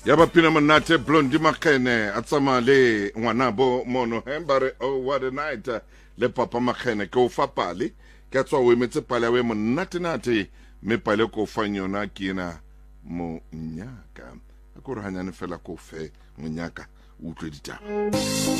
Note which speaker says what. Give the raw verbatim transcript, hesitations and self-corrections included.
Speaker 1: ya ba pina monate Blondie Makgene a tsama le ngwana bo mono hembare oh what a night le papa Makgene ke o fa pale ke tswa o emetse pale we monate nate me pale ko fa nyona ke na mo nyaka a go re hanyane fela ko fe monyaka o utlwe ditaba